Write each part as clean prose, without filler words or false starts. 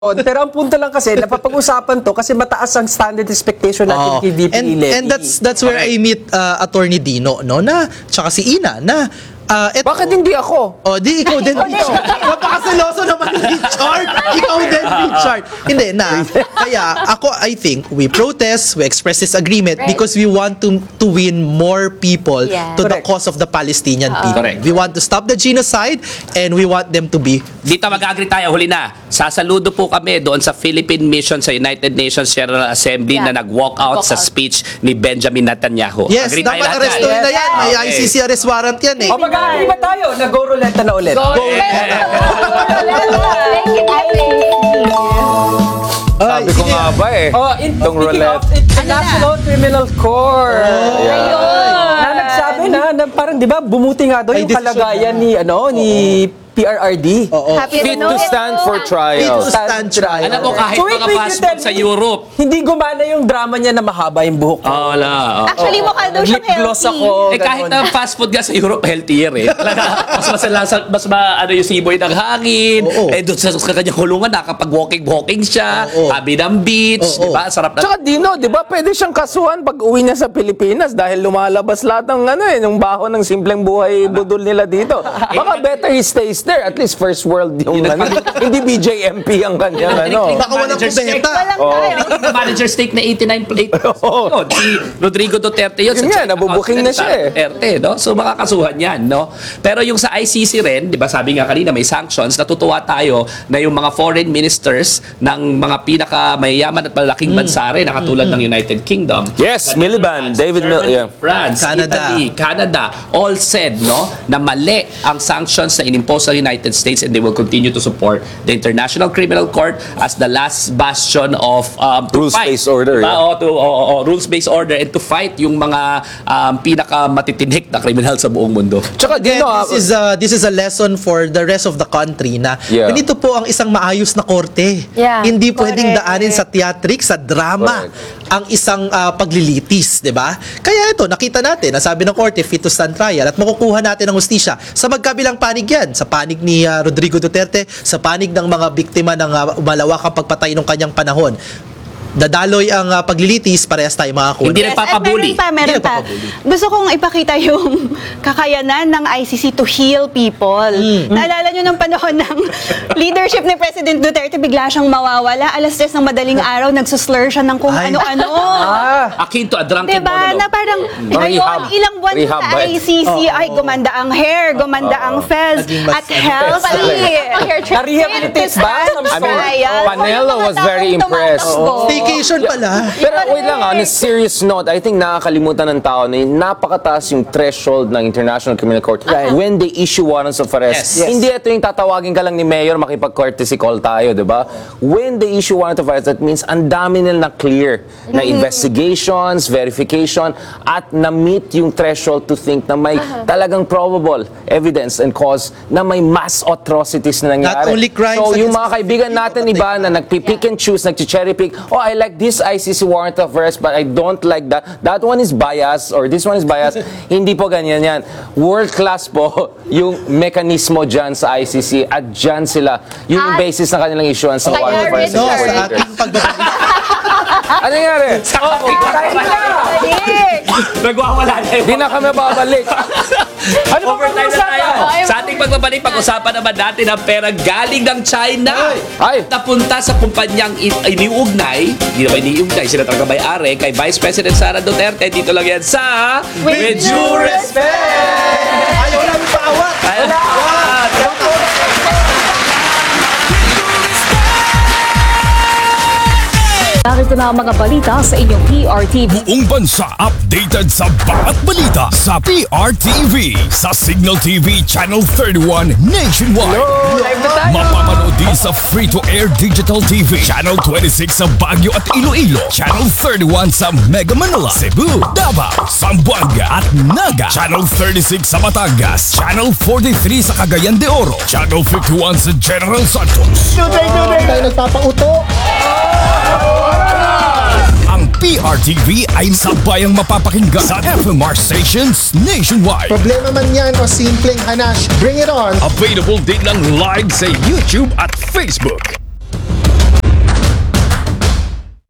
Pero ang punto lang kasi, napapag-usapan to kasi mataas ang standard expectation natin kay VP Levy. And that's where I meet Attorney Dino, no? Na, tsaka si Ina, na Bakit hindi ako? Oh, di ikaw din, Richard. Napakaseloso naman ni Richard. Ikaw din, Richard. Hindi na. Kaya ako, I think, we protest, we express disagreement because we want to win more people to the cause of the Palestinian people. Correct. We want to stop the genocide and we want them to be... Dito mag-agree tayo, huli na. Sasaludo po kami doon sa Philippine Mission sa United Nations General Assembly na nag-walk out sa speech ni Benjamin Netanyahu. Yes, agree tayo dapat lahat arrestuin na yan. May Okay. ICC arrest warrant yan eh. O mag-agree ba tayo? Nag-go ruleta na ulit. Sabi ko nga ba eh. Speaking roulette. of International Criminal Court. Na nagsabi na parang 'di ba bumuti nga daw Ay, yung kalagayan ni ni PRRD. Fit to stand for Fit trial. to stand trial. Alam mo, kahit So wait, mga wait, you passport tell sa me. Europe. Hindi gumana yung drama niya na mahaba yung buhok. Wala. Actually, mukha daw siyang Lip gloss healthy. ako. Kahit na fast food nga sa Europe, healthier eh. Talaga, mas yung siboy ng hangin. Oo. Doon sa kanyang kulungan, nakapag-walking siya. Oo. Tabi ng beach. Oo. Di ba? Sarap na. Tsaka Dino, di ba pwede siyang kasuhan pag uwi niya sa Pilipinas dahil lumalabas lahat ng yung baho ng simpleng buhay budol nila dito. Baka better he stays there. At least first world yung hindi BJMP ang kanyang Baka walang kubeta. Walang tayo. Manager stake na 89 plate. Si Rodrigo Duterte yun. Yun nga, nabubuking na siya eh. Duterte, no? So makakasuhan yan, no? Pero yung sa ICC rin, di ba sabi nga kanina may sanctions, natutuwa tayo na yung mga foreign ministers ng mga pinakamayayaman at malaking bansa rin, nakatulad ng United Kingdom. Yes, Miliband, David France, Canada. Italy, Canada, all said, no, na mali ang sanctions na inimpose ng United States and they will continue to support the International Criminal Court as the last bastion of Rules-based order, rules-based order and to fight yung mga pinakamatitinik na kriminal sa buong mundo. Tsaka Again, Dino, this is a lesson for the rest of the country na ganito po ang isang maayos na korte. Yeah. Hindi pwedeng Correct. daanin sa theatric, sa drama ang isang paglilitis, 'di ba? Kaya ito, nakita natin, nasabi ng korte fit to stand trial at makukuha natin ang hustisya sa magkabilang panig yan, sa panig ni Rodrigo Duterte, sa panig ng mga biktima ng malawakang pagpatay ng kanyang panahon. Dadaloy ang paglilitis, parehas tayo makakuha. Hindi nagpapabuli. Meron pa. Gusto kong ipakita yung kakayanan ng ICC to heal people. Naalala nyo ng panahon ng leadership ni President Duterte, bigla siyang mawawala. Alas 3 ng madaling araw, nagsuslur siya ng kung Ay. ano-ano. Akin to a drunken Diba? Na monologue. parang, Rehab. ngayon, ilang buwan Rehab sa ba? ICC, ay, gumanda ang hair, gumanda ang fez, Naging mas- at healthy. Na-rehabilitate ba? I mean, Panelo was very impressed. Staycation pala. Pero wait lang, on a serious note, I think nakakalimutan ng tao na napakataas yung threshold ng International Criminal Court when they issue warrants of arrest. Yes. Hindi ito yung tatawagin ka lang ni Mayor, makipag-courtesy call tayo, di ba? When they issue warrant of arrest, that means ang dami nila na clear na investigations, verification, at na-meet yung threshold to think na may talagang probable evidence and cause na may mass atrocities na nangyari. Not only crimes So yung against mga kaibigan natin iba na nagpipick and choose, nag-cherry pick, oh, I like this ICC warrant of arrest but I don't like that. That one is biased or this one is biased. Hindi po ganyan yan. World class po yung mekanismo dyan sa ICC at dyan sila. Yun yung basis ng kanilang issuance ng warrant of arrest. No, sa ating pagbabalik. Ano nangyari? Nagwawala na Hindi na kami babalik. Overtime na tayo. Sa ating pagbabalik, pag-usapan naman natin ang pera galing ng China. Ay! Napunta sa kumpanyang iniugnay, hindi naman iniugnay, sila talaga may-ari, kay Vice President Sara Duterte. Dito lang yan sa With Due Respect! Ayaw lang pawat. Narito na ang mga balita sa inyong PRTV. Buong bansa updated sa bawat balita sa PRTV sa Signal TV Channel 31 nationwide. Mapapanood din sa free-to-air digital TV Channel 26 sa Baguio at Iloilo, Channel 31 sa Mega Manila, Cebu, Davao, Zamboanga at Naga, Channel 36 sa Batangas, Channel 43 sa Cagayan de Oro, Channel 51 sa General Santos. Tayo nagpapauto. Ang PRTV ay sabayang mapapakinggan sa FMR stations nationwide. Problema man yan o simpleng hanash, bring it on! Available din ng live sa YouTube at Facebook.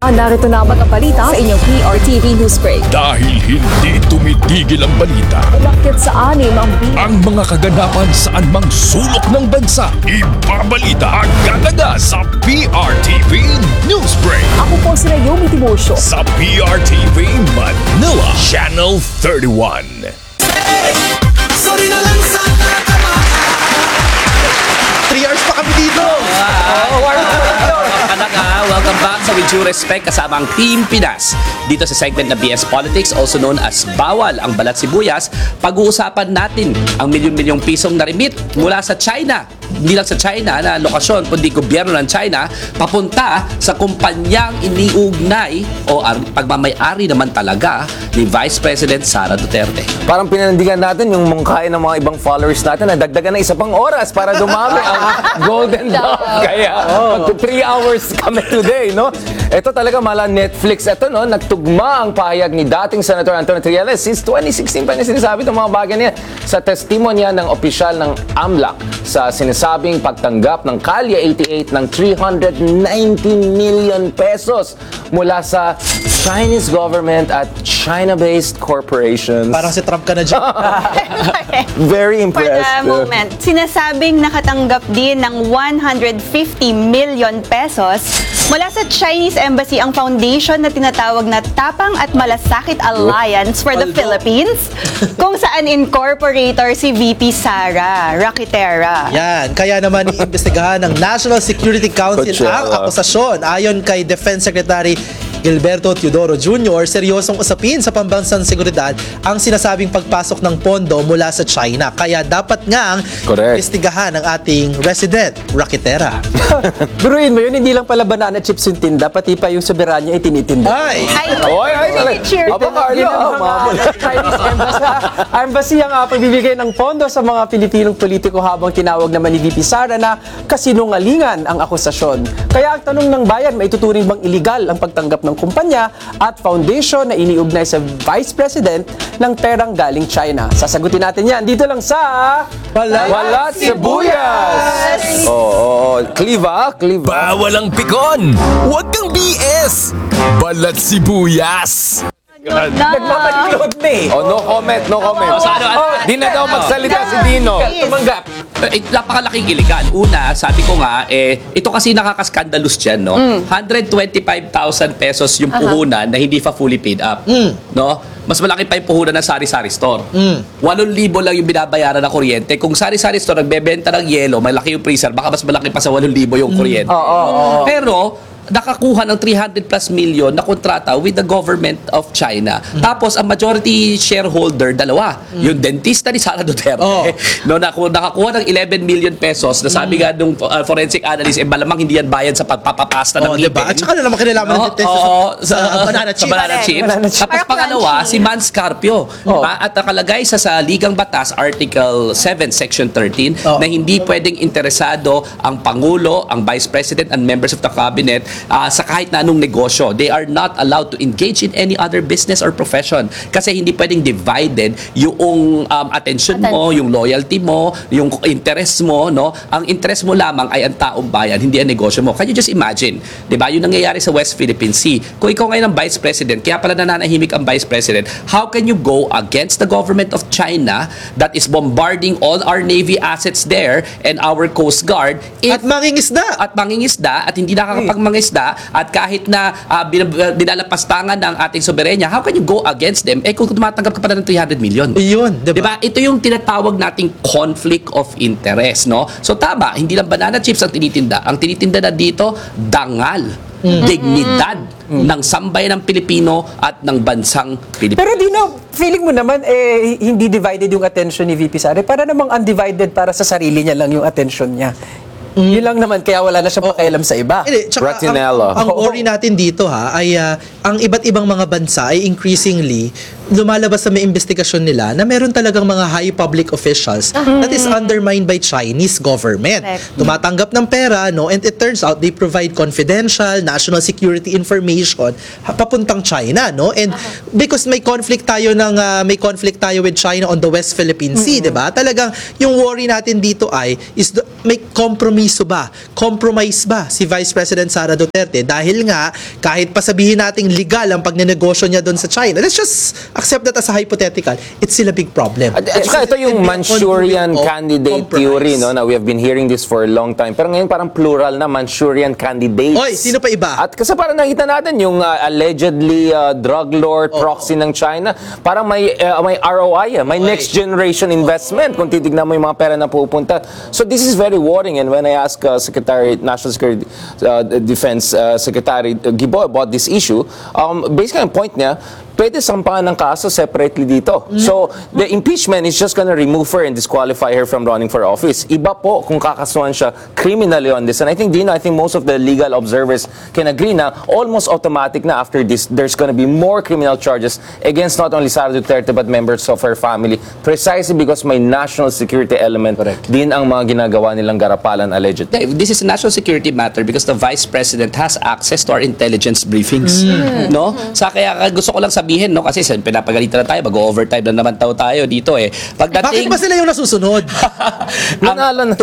Narito na ang mga balita sa inyong PRTV News Break. Dahil hindi tumitigil ang balita, Ulakit sa 6 ang ang mga kaganapan saan mang sulok ng bansa, ibabalita agad-agad sa PRTV Newsbreak. Ako po si Naomi Timosio. Sa PRTV Manila, Channel 31. Sorry na lang sa 3 hours pa kami dito. Welcome back sa With Due Respect kasama ang Team Pinas. Dito sa segment na BS Politics, also known as Bawal ang Balat Sibuyas, pag-uusapan natin ang milyon-milyong pisong narimit mula sa China. Hindi lang sa China na lokasyon, kundi gobyerno ng China, papunta sa kumpanyang iniugnay o pagmamay-ari naman talaga ni Vice President Sara Duterte. Parang pinandigan natin yung mungkain ng mga ibang followers natin na dagdagan na isa pang oras para dumami ang Golden Dog. Kaya, 3 hours kami today, no? Ito talaga mala Netflix. Ito, no? Nagtugma ang pahayag ni dating Senator Antonio Trillanes. Since 2016 pa niya sinasabi itong mga bagay niya sa testimonya ng opisyal ng AMLAC sa sinasabing pagtanggap ng Kalye 88 ng 390 million pesos mula sa Chinese government at China-based corporations. Parang si Trump ka na dyan. Very For impressed. the moment, sinasabing nakatanggap din ng 150 million pesos mula sa Chinese Embassy ang foundation na tinatawag na Tapang at Malasakit Alliance for the Philippines, kung saan incorporator si VP Sara Raquetera. Yan, kaya naman iimbestigahan ng National Security Council ang akusasyon. Ayon kay Defense Secretary Gilberto Teodoro Jr., seryosong usapin sa pambansang seguridad ang sinasabing pagpasok ng pondo mula sa China. Kaya dapat nga Correct. imbestigahan ng ating resident, Raquetera. Biruin mo yun, hindi lang pala banana chips yung tinda, pati pa yung soberanya ay tinitinda. Ay! Oy, Picture. Aba, Carlo, Yun ang Chinese Embassy ang pagbibigay ng pondo sa mga Pilipinong politiko habang tinawag naman ni VP Sara na kasinungalingan ang akusasyon. Kaya ang tanong ng bayan, maituturing bang illegal ang pagtanggap ng kumpanya at foundation na iniugnay sa Vice President ng perang galing China? Sasagutin natin yan dito lang sa Balat Sibuyas! Oo, Cliva. Bawal ang pikon! Huwag kang BS! Balat Sibuyas! nagmamalikod na eh. Oh, no comment. Di na daw magsalita si Dino. Tumanggap. Napakalaking illegal. Una, sabi ko nga, ito kasi nakakaskandalous dyan, no? 125,000 pesos yung puhunan na hindi pa fully paid up. No? Mas malaki pa yung puhunan ng sari-sari store. 8,000 lang yung binabayaran na kuryente. Kung sari-sari store nagbebenta ng yelo, malaki yung freezer, baka mas malaki pa sa 8,000 yung kuryente. Pero, nakakuha ng 300 plus million na kontrata with the government of China. Tapos, ang majority shareholder, dalawa. Yung dentista ni Sara Duterte. No, nakakuha ng 11 million pesos na sabi nga nung forensic analyst, malamang hindi yan bayad sa pagpapapasta ng Diba? At saka na naman kinalaman ng test sa banana chip. Sa banana chips. Tapos Parang pangalawa, crunchy. si Man Scarpio. Diba? At nakalagay sa Ligang Batas, Article 7, Section 13, na hindi pwedeng interesado ang Pangulo, ang Vice President, and members of the Cabinet sa kahit na anong negosyo. They are not allowed to engage in any other business or profession. Kasi hindi pwedeng divided yung attention mo, yung loyalty mo, yung interest mo, no? Ang interest mo lamang ay ang taong bayan, hindi ang negosyo mo. Can you just imagine? 'Di ba? Yung nangyayari sa West Philippine Sea. Kung ikaw ngayon ang Vice President, kaya pala nananahimik ang Vice President, how can you go against the government of China that is bombarding all our Navy assets there and our Coast Guard At mangingisda. at hindi nakakapagmangisda at kahit na binalapastangan ng ating soberenya, how can you go against them kung tumatanggap ka pa na ng 300 million? Iyon, diba? Diba? Ito yung tinatawag nating conflict of interest, no? So tama, hindi lang banana chips ang tinitinda. Ang tinitinda na dito, dangal, dignidad ng sambayan ng Pilipino at ng bansang Pilipino. Pero Dino, feeling mo naman, hindi divided yung attention ni VP Sara. Para namang undivided para sa sarili niya lang yung attention niya. Yun lang naman, kaya wala na siyang pakialam sa iba. Hindi, tsaka Ratinello. ang worry natin dito ay ang iba't ibang mga bansa ay increasingly lumalabas sa may investigasyon nila na meron talagang mga high public officials that is undermined by Chinese government. Correct. Tumatanggap ng pera, no? And it turns out they provide confidential national security information papuntang China, no? And because may conflict tayo with China on the West Philippine Sea, 'di ba? Talagang yung worry natin dito may compromise ba si Vice President Sara Duterte dahil nga kahit pa sabihin nating legal ang pagnenegosyo niya doon sa China. Let's just accept that as a hypothetical. It's still a big problem. At saka ito yung Manchurian candidate theory, no, na we have been hearing this for a long time. Pero ngayon parang plural na Manchurian candidates. Oy, sino pa iba? At kasi parang nakita natin yung allegedly drug lord proxy ng China, parang may ROI, may next generation investment kung titignan mo yung mga pera na pupunta. So this is very worrying, and when I ask National Security Defense Secretary Gibo about this issue, basically ang point niya, pwede sampahan ng kaso separately dito. So, the impeachment is just gonna remove her and disqualify her from running for office. Iba po kung kakasuhan siya criminally on this. And I think, Dino, most of the legal observers can agree na almost automatic na after this, there's gonna be more criminal charges against not only Sara Duterte but members of her family, precisely because may national security element din ang mga ginagawa nilang garapalan allegedly. This is a national security matter because the Vice President has access to our intelligence briefings. No? Kaya gusto ko lang sabihin, no, kasi pinapagalitan na tayo, mag-overtime na naman tayo dito eh. Bakit ba sila yung nasusunod? ang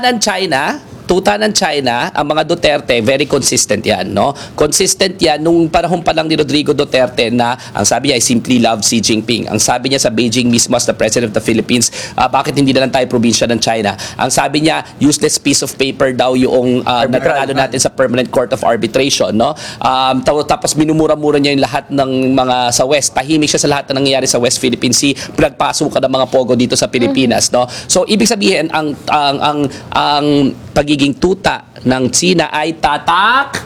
tuta ng China, ang mga Duterte, very consistent yan, no? Consistent yan nung panahon pa lang ni Rodrigo Duterte na ang sabi niya ay simply love Xi Jinping. Ang sabi niya sa Beijing mismo as the President of the Philippines, bakit hindi na lang tayo probinsya ng China? Ang sabi niya, useless piece of paper daw yung natanalo natin sa Permanent Court of Arbitration, no? Tapos minumura-mura niya yung lahat ng mga sa West. Tahimik siya sa lahat na nangyayari sa West Philippine Sea. Pinagpasukan ng mga pogo dito sa Pilipinas, no? So ibig sabihin ang pagiging tuta ng China ay tatak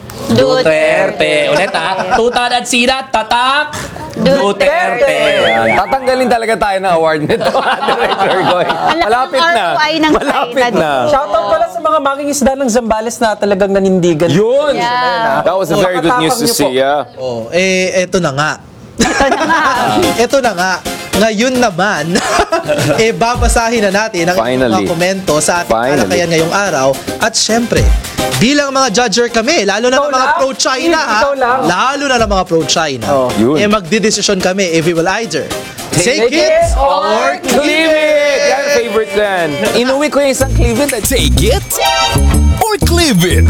Duterte. Ulit tuta ng China, tatak Duterte. Tatanggalin talaga tayo ng award nito. Director Goy. Malapit na. ROI ng Malapit China na. Shoutout pala sa mga mangingisda ng Zambales na talagang nanindigan. Yun! Yeah. That was a very good news to see, yeah. Eto na nga. Ito na nga. Ngayon naman, babasahin na natin ang Finally. mga komento sa ating Finally. talakayan ngayong araw. At syempre, bilang mga judger kami, lalo na ng mga lang. pro-China, Ikaw lang. lalo na ng mga pro-China, Yun. magdidesisyon kami if we will either take it or Cleave it! Yan, favorite yan. Inuwi ko yung isang cleave it. Take it or cleave it.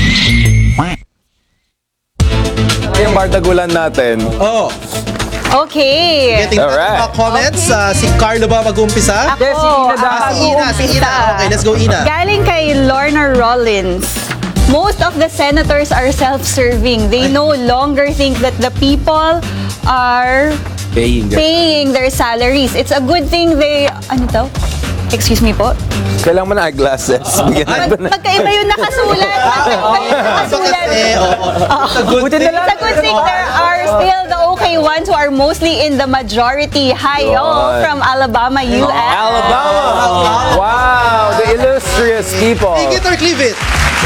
Yung bardagulan natin. Oh, Okay. getting back to Alright. mga comments. Si Carlo ba mag-umpisa? Yes, si Ina dapat. Si Ina. Okay, let's go, Ina. Galing kay Lorna Rollins. Most of the senators are self-serving. They no longer think that the people are paying their salaries. It's a good thing they... Ano to? Excuse me po? Kailangan mo na eyeglasses. Bigyan natin na. Magkaiba yung nakasulat. Magkaiba yung nakasulat. Buti na lang. It's a good thing there are still the okay ones who are mostly in the majority. Hi, Yun. from Alabama, US. Alabama! Wow! The illustrious people. Take it or cleave it?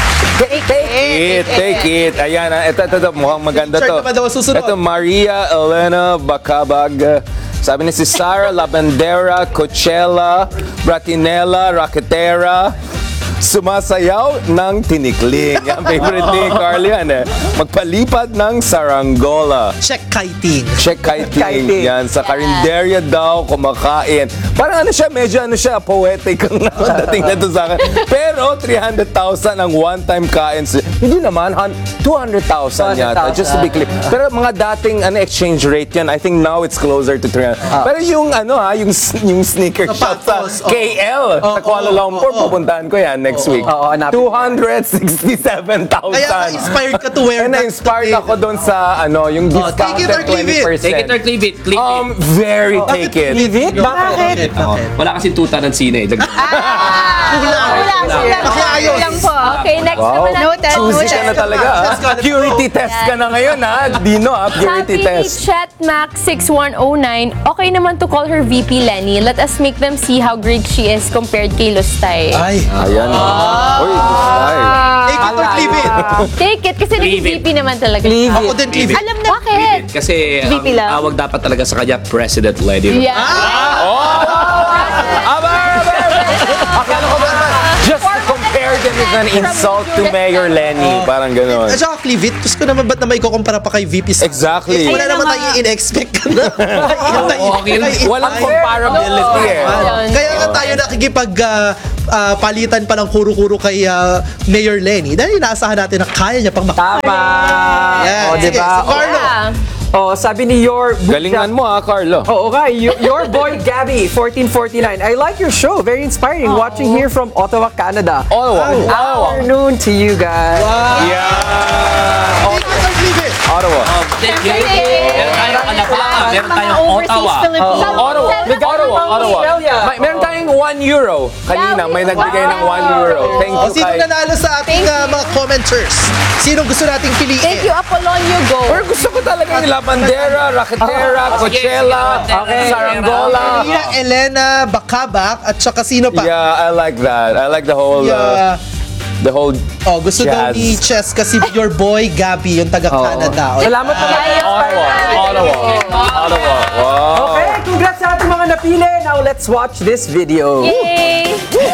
Take it. Ayan, ito, mukhang maganda to. Sure naman daw ang susunod. Ito, Maria Elena Bacabag. Sabi ni si Sara Labandera, Coachella, Bratinella, Raquetera, sumasayaw ng tinikling. Yan, favorite ni Carly yan eh. Magpalipad ng saranggola. Check kiting. Check kiting. Kiting. Yan, sa karinderya daw, kumakain. Parang medyo poetic ang dating na to sa akin. Pero 300,000 ang one-time kain. Hindi naman, 200,000 yata, just to be clear. Pero mga dating exchange rate yan, I think now it's closer to 300. Pero yung yung sneaker shop sa Sapatos, KL, sa Kuala Lumpur, pupuntahan ko yan next week. hanapin. 267,000. Kaya inspired ka to wear Kaya that na-inspired today. ako doon sa yung take it or discounted cleave it. 20%. Take it or cleave it. Cleave it. Very take it. Leave it? Bakit? Wala kasi tuta ng China eh. Kulang po. Okay, next Wow. naman Noted. Choosy ka na talaga. Purity test ka na ngayon, Dino, purity Sabi ni test. Chatmax6109, okay naman to call her VP Lenny. Let us make them see how great she is compared kay Lustay. Ay, Ayan, Uy, nice. Take it or leave it. Take it kasi Leave naging VP naman talaga. Leave Ako it. din, leave it. Alam na, Bakit? Kasi VP ang lang. tawag dapat talaga sa kanya, President Lady. Yeah. Akala ko ba just to compare them is an insult to Mayor Lenny. Parang gano'n. At saka leave it. Gusto ko naman ba't na may kukumpara pa kay VP Sara? Exactly. Wala Ayun naman na tayo nga. in-expect ka na. Walang comparability eh. Kaya nga tayo palitan pa ng kuro-kuro kay Mayor Lenny dahil inaasahan natin na kaya niya pang Tama. Yan. O, Sige, diba? so Carlo. Oh, sabi ni your... Galingan mo Carlo. Oo nga, your boy Gabby, 1449. I like your show. Very inspiring. Watching here from Ottawa, Canada. Ottawa. Afternoon to you guys. Yeah. Take it or leave it. Ottawa. Meron tayong Alabama, meron tayong Ottawa. Ottawa. Meron tayong €1. Kanina, may nagbigay ng €1. Thank O, you sino kay... nanalo sa ating mga commenters? Sinong gusto nating piliin? Thank you, Apolonio Go. Or gusto ko talaga nila Bandera, Raquetera, Coachella, Saranggola. Maria Elena Bacabak at saka sino pa? Yeah, I like that. I like the whole Gusto daw jazz. ni Chess kasi your boy Gabby, yung taga-Canada. Salamat po. Ottawa. Wow. Okay, congrats sa ating mga napili. Now let's watch this video. Yay!